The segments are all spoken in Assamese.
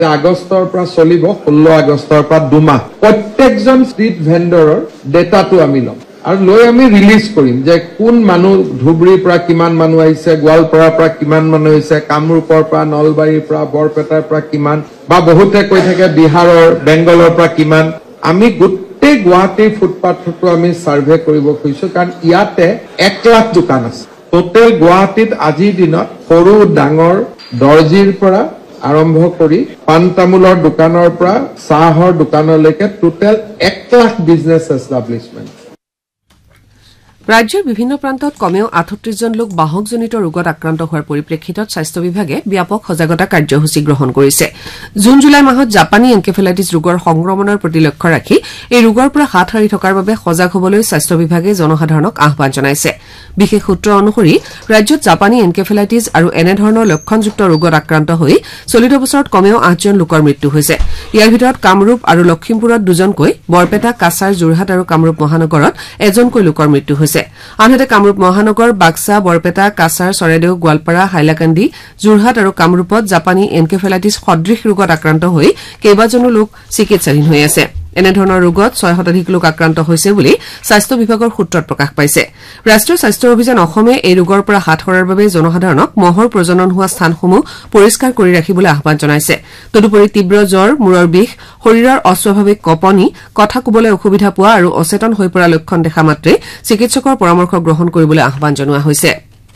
আগষ্টৰ পৰা চলিব 16 আগষ্টৰ পৰা 2 মাহ প্ৰত্যেকজন ষ্ট্ৰীট ভেণ্ডৰৰ ডেটাটো আমি ল'ম আৰু লৈ আমি ৰিলিজ কৰিম যে কোন মানুহ ধুবুৰীৰ পৰা কিমান মানুহ আহিছে গোৱালপাৰাৰ পৰা কিমান মানুহ আহিছে কামৰূপৰ পৰা নলবাৰীৰ পৰা বৰপেটাৰ পৰা কিমান বা বহুতে কৈ থাকে বিহাৰৰ বেংগলৰ পৰা কিমান আমি গোটেই গুৱাহাটীৰ ফুটপাথটো আমি সাৰ্ভে কৰিব খুজিছো কাৰণ ইয়াতে 1 লাখ দোকান আছে টোটেল গুৱাহাটীত আজিৰ দিনত সৰু ডাঙৰ দৰ্জিৰ পৰা আৰম্ভ কৰি পান তামোলৰ দোকানৰ পৰা চাহৰ দোকানলৈকে টোটেল 1 লাখ বিজনেছ এষ্টাব্লিছমেণ্ট ৰাজ্যৰ বিভিন্ন প্ৰান্তত কমেও 38 জন লোক বাহকজনিত ৰোগত আক্ৰান্ত হোৱাৰ পৰিপ্ৰেক্ষিতত স্বাস্থ্য বিভাগে ব্যাপক সজাগতা কাৰ্যসূচী গ্ৰহণ কৰিছে জুন জুলাই মাহত জাপানী এনকেফেলাইটিছ ৰোগৰ সংক্ৰমণৰ প্ৰতি লক্ষ্য ৰাখি এই ৰোগৰ পৰা হাত সাৰি থকাৰ বাবে সজাগ হ'বলৈ স্বাস্থ্য বিভাগে জনসাধাৰণক আহ্বান জনাইছে বিশেষ সূত্ৰ অনুসৰি ৰাজ্যত জাপানী এনকেফেলাইটিছ আৰু এনেধৰণৰ লক্ষণযুক্ত ৰোগত আক্ৰান্ত হৈ চলিত বছৰত কমেও 8 জন লোকৰ মৃত্যু হৈছে ইয়াৰ ভিতৰত কামৰূপ আৰু লখিমপুৰত 2 জনকৈ বৰপেটা কাছাৰ যোৰহাট আৰু কামৰূপ মহানগৰত 1 জনকৈ লোকৰ মৃত্যু হৈছে আনহাতে কামৰূপ মহানগৰ বাক্সা বৰপেটা কাছাৰ চৰাইদেউ গোৱালপাৰা হাইলাকান্দি যোৰহাট আৰু কামৰূপত জাপানী এনকেফেলাইটিছ সদৃশ ৰোগত আক্ৰান্ত হৈ কেইবাজনো লোক চিকিৎসাধীন হৈ আছে এনেধৰণৰ ৰোগত 6 শতাধিক লোক আক্ৰান্ত হৈছে বুলি স্বাস্থ্য বিভাগৰ সূত্ৰত প্ৰকাশ পাইছে ৰাষ্ট্ৰীয় স্বাস্থ্য অভিযান অসমে এই ৰোগৰ পৰা হাত সৰাৰ বাবে জনসাধাৰণক মহৰ প্ৰজনন হোৱা স্থানসমূহ পৰিষ্কাৰ কৰি ৰাখিবলৈ আহ্বান জনাইছে তদুপৰি তীব্ৰ জ্বৰ মূৰৰ বিষ শৰীৰৰ অস্বাভাৱিক কঁপনি কথা ক'বলৈ অসুবিধা পোৱা আৰু অচেতন হৈ পৰা লক্ষণ দেখা মাত্ৰে চিকিৎসকৰ পৰামৰ্শ গ্ৰহণ কৰিবলৈ আহ্বান জনোৱা হৈছে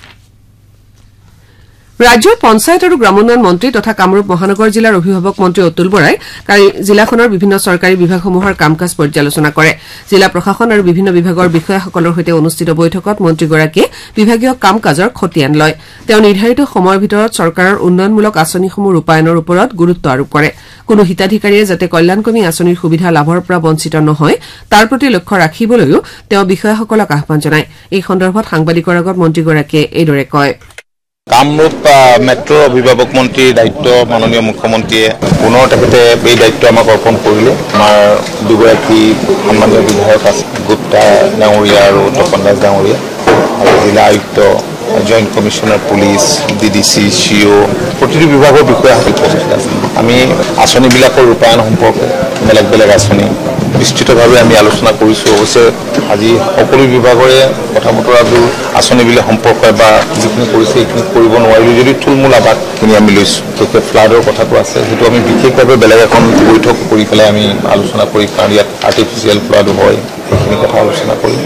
ৰাজ্যৰ পঞ্চায়ত আৰু গ্ৰামোন্নয়ন মন্ত্ৰী তথা কামৰূপ মহানগৰ জিলাৰ অভিভাৱক মন্ত্ৰী অতুল বৰাই কালি জিলাখনৰ বিভিন্ন চৰকাৰী বিভাগসমূহৰ কাম-কাজ পৰ্যালোচনা কৰে জিলা প্ৰশাসন আৰু বিভিন্ন বিভাগৰ বিষয়াসকলৰ সৈতে অনুষ্ঠিত বৈঠকত মন্ত্ৰীগৰাকীয়ে বিভাগীয় কাম-কাজৰ খতিয়ান লয় তেওঁ নিৰ্ধাৰিত সময়ৰ ভিতৰত চৰকাৰৰ উন্নয়নমূলক আঁচনিসমূহ ৰূপায়ণৰ ওপৰত গুৰুত্ব আৰোপ কৰে কোনো হিতাধিকাৰীয়ে যাতে কল্যাণকমী আঁচনিৰ সুবিধা লাভৰ পৰা বঞ্চিত নহয় তাৰ প্ৰতি লক্ষ্য ৰাখিবলৈও তেওঁ বিষয়াসকলক আহ্বান জনায় এই সন্দৰ্ভত সাংবাদিকৰ আগত মন্ত্ৰীগৰাকীয়ে এইদৰে কয় কামৰূপ মেট্ৰ অভিভাৱক মন্ত্ৰীৰ দায়িত্ব মাননীয় মুখ্যমন্ত্ৰীয়ে পুনৰ তেখেতে এই দায়িত্ব আমাক অৰ্পণ কৰিলে আমাৰ দুগৰাকী সন্মানীয় বিধায়ক আছে গুপ্তা ডাঙৰীয়া আৰু তপন দাস ডাঙৰীয়া আৰু জিলা আয়ুক্ত জইণ্ট কমিশনাৰ পুলিচ ডিডিচি চিঅ প্ৰতিটো বিভাগৰ বিষয়া উপস্থিত আছে আমি আঁচনিবিলাকৰ ৰূপায়ণ সম্পৰ্কে বেলেগ বেলেগ আঁচনি বিস্তৃতভাৱে আমি আলোচনা কৰিছোঁ অৱশ্যে আজি সকলো বিভাগৰে কথা বতৰাবোৰ আঁচনিবিলাক সম্পৰ্কে বা যিখিনি কৰিছে সেইখিনি কৰিব নোৱাৰিলোঁ যদি থুলমূল আবাদখিনি আমি লৈছোঁ বিশেষকৈ ফ্লাডৰ কথাটো আছে সেইটো আমি বিশেষভাৱে বেলেগ এখন বৈঠক কৰি পেলাই আমি আলোচনা কৰি কাৰণ ইয়াত আৰ্টিফিচিয়েল ফ্লাডো হয় সেইখিনি কথা আলোচনা কৰিম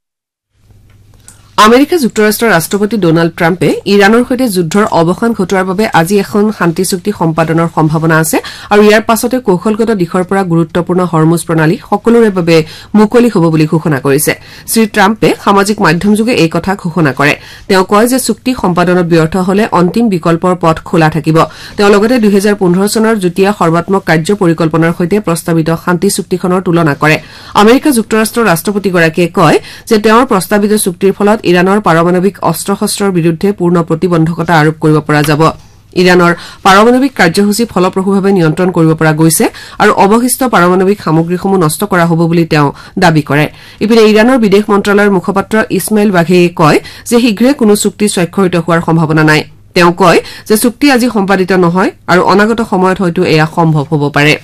আমেৰিকা যুক্তৰাষ্ট্ৰৰ ৰাষ্ট্ৰপতি ডোনাল্ড ট্ৰাম্পে ইৰাণৰ সৈতে যুদ্ধৰ অৱসান ঘটোৱাৰ বাবে আজি এখন শান্তি চুক্তি সম্পাদনৰ সম্ভাৱনা আছে আৰু ইয়াৰ পাছতে কৌশলগত দিশৰ পৰা গুৰুত্বপূৰ্ণ হৰমুজ প্ৰণালী সকলোৰে বাবে মুকলি হ'ব বুলি ঘোষণা কৰিছে শ্ৰীট্ৰাম্পে সামাজিক মাধ্যমযোগে এই কথা ঘোষণা কৰে তেওঁ কয় যে চুক্তি সম্পাদনত ব্যৰ্থ হলে অন্তিম বিকল্পৰ পথ খোলা থাকিব তেওঁ লগতে 2015 চনৰ যুটীয়া সৰ্বাত্মক কাৰ্য পৰিকল্পনাৰ সৈতে প্ৰস্তাৱিত শান্তি চুক্তিখনৰ তুলনা কৰে আমেৰিকা যুক্তৰাষ্ট্ৰৰ ৰাষ্ট্ৰপতিগৰাকীয়ে কয় যে তেওঁৰ প্ৰস্তাৱিত চুক্তিৰ ফলত ইৰাণৰ পাৰমাণৱিক অস্ত্ৰ-শস্ত্ৰৰ বিৰুদ্ধে পূৰ্ণ প্ৰতিবন্ধকতা আৰোপ কৰিব পৰা যাব ইৰাণৰ পাৰমাণৱিক কাৰ্যসূচী ফলপ্ৰসূভাৱে নিয়ন্ত্ৰণ কৰিব পৰা গৈছে আৰু অৱশিষ্ট পাৰমাণৱিক সামগ্ৰীসমূহ নষ্ট কৰা হ'ব বুলি তেওঁ দাবী কৰে ইপিনে ইৰাণৰ বিদেশ মন্ত্ৰালয়ৰ মুখপাত্ৰ ইছমাইল বাঘেয়ে কয় যে শীঘ্ৰে কোনো চুক্তি স্বাক্ষৰিত হোৱাৰ সম্ভাৱনা নাই তেওঁ কয় যে চুক্তি আজি সম্পাদিত নহয় আৰু অনাগত সময়ত হয়তো এয়া সম্ভৱ হ'ব পাৰে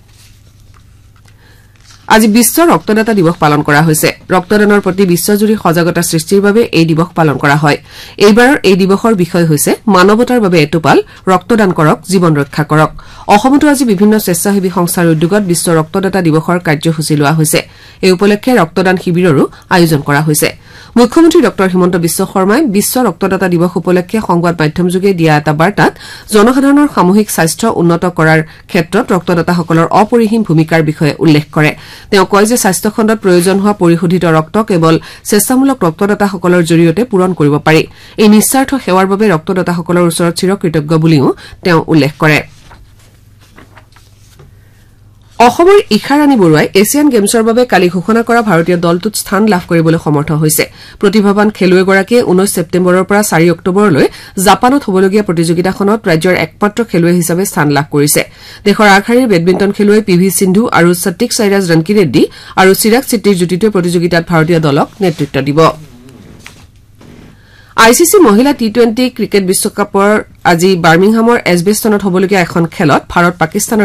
আজি বিশ্ব ৰক্তদাতা দিৱস পালন কৰা হৈছে ৰক্তদানৰ প্ৰতি বিশ্বজুৰি সজাগতা সৃষ্টিৰ বাবে এই দিৱস পালন কৰা হয় এইবাৰৰ এই দিৱসৰ বিষয় হৈছে মানৱতাৰ বাবে এটোপাল ৰক্তদান কৰক জীৱন ৰক্ষা কৰক অসমতো আজি বিভিন্ন স্বেচ্ছাসেৱী সংস্থাৰ উদ্যোগত বিশ্ব ৰক্তদাতা দিৱসৰ কাৰ্যসূচী লোৱা হৈছে এই উপলক্ষে ৰক্তদান শিবিৰৰো আয়োজন কৰা হৈছে মুখ্যমন্ত্ৰী ডক্টৰ হিমন্ত বিশ্ব শৰ্মাই বিশ্ব ৰক্তদাতা দিৱস উপলক্ষে সংবাদ মাধ্যমযোগে দিয়া এটা বাৰ্তাত জনসাধাৰণৰ সামূহিক স্বাস্থ্য উন্নত কৰাৰ ক্ষেত্ৰত ৰক্তদাতাসকলৰ অপৰিসীম ভূমিকাৰ বিষয়ে উল্লেখ কৰে তেওঁ কয় যে স্বাস্থ্য খণ্ডত প্ৰয়োজন হোৱা পৰিশোধিত ৰক্ত কেৱল স্বেচ্ছামূলক ৰক্তদাতাসকলৰ জৰিয়তে পূৰণ কৰিব পাৰি এই নিস্বাৰ্থ সেৱাৰ বাবে ৰক্তদাতাসকলৰ ওচৰত চিৰকৃতজ্ঞ বুলিও তেওঁ উল্লেখ কৰে অসমৰ ইশাৰাণী বৰুৱাই এছিয়ান গেমছৰ বাবে কালি ঘোষণা কৰা ভাৰতীয় দলটোত স্থান লাভ কৰিবলৈ সমৰ্থ হৈছে প্ৰতিভাৱান খেলুৱৈগৰাকীয়ে 19 ছেপ্টেম্বৰৰ পৰা 4 অক্টোবৰলৈ জাপানত হ'বলগীয়া প্ৰতিযোগিতাখনত ৰাজ্যৰ একমাত্ৰ খেলুৱৈ হিচাপে স্থান লাভ কৰিছে দেশৰ আগশাৰীৰ বেডমিণ্টন খেলুৱৈ পিভি সিন্ধু আৰু সত্বিক সাইৰাজ ৰনকিৰেড্ডী আৰু চিৰাগ চিট্টিৰ যুটিটোৱে প্ৰতিযোগিতাত ভাৰতীয় দলক নেতৃত্ব দিব আইচিচি মহিলা টি20 ক্ৰিকেট বিশ্বকাপৰ আজি বাৰ্মিংহামৰ এজবেষ্টনত হবলগীয়া এখন খেলত ভাৰত পাকিস্তানৰ